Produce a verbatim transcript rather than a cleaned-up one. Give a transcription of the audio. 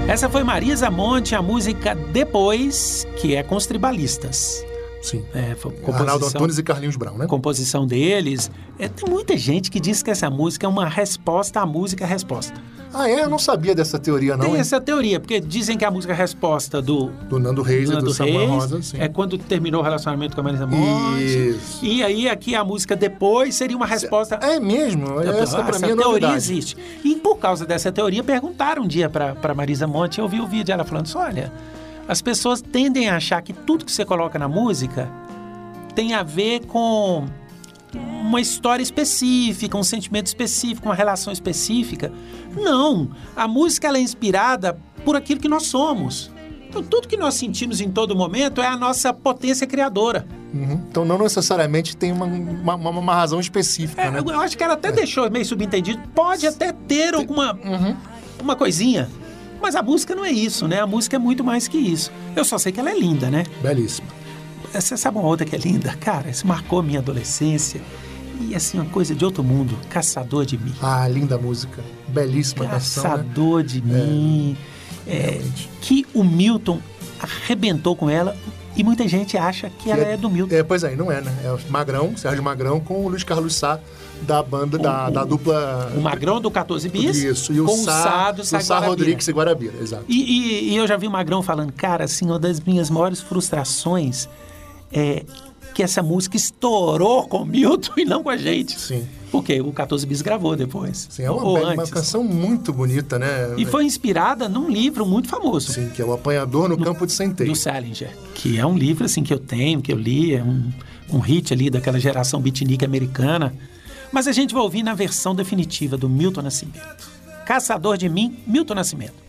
Essa foi Marisa Monte, a música Depois, que é com os tribalistas. Sim. É, foi Arnaldo Antunes e Carlinhos Brown, né? Composição deles. É, tem muita gente que diz que essa música é uma resposta à música Resposta. Ah, é? Eu não sabia dessa teoria, não. Tem hein? essa teoria, porque dizem que a música Resposta do, Do Nando Reis do e Nando do Samuel Reis Rosa, sim. é quando terminou o relacionamento com a Marisa Monte. Isso. E aí aqui a música Depois seria uma resposta... É mesmo? Essa pra essa mim é teoria novidade. existe. E por causa dessa teoria, perguntaram um dia pra, pra Marisa Monte, eu vi o vídeo dela falando assim, olha, as pessoas tendem a achar que tudo que você coloca na música tem a ver com uma história específica, um sentimento específico, uma relação específica. Não, a música ela é inspirada por aquilo que nós somos. Então, tudo que nós sentimos em todo momento é a nossa potência criadora. Uhum. Então, não necessariamente tem uma, uma, uma razão específica, É, né? eu acho que ela até É. deixou meio subentendido. Pode até ter alguma Uhum. uma coisinha, mas a música não é isso, né? A música é muito mais que isso. Eu só sei que ela é linda, né? Belíssima. Você sabe uma outra que é linda? Cara, isso marcou minha adolescência. E assim, uma coisa de outro mundo. Caçador de Mim. Ah, linda música. Belíssima canção, né? Caçador de Mim. É, realmente. que o Milton arrebentou com ela. E muita gente acha que, ela é, do Milton. É, pois é, não é, né? É o Magrão, Sérgio Magrão, com o Luiz Carlos Sá, da banda, da, o, da dupla... O Magrão do quatorze bis. Isso, e o com Sá, o Sá do do Sá, Sá Guarabira. Rodrigues e Guarabira, exato. E, e, e eu já vi o Magrão falando, cara, assim, uma das minhas maiores frustrações é que essa música estourou com o Milton e não com a gente. Sim. Porque o quatorze bis gravou depois. Sim, é uma, ou be- uma antes. canção muito bonita, né? E foi inspirada num livro muito famoso. Sim, que é o Apanhador no, Campo de Centeio. Do Salinger. Que é um livro, assim, que eu tenho, que eu li. É um, um hit ali daquela geração beatnik americana. Mas a gente vai ouvir na versão definitiva do Milton Nascimento. Caçador de Mim, Milton Nascimento.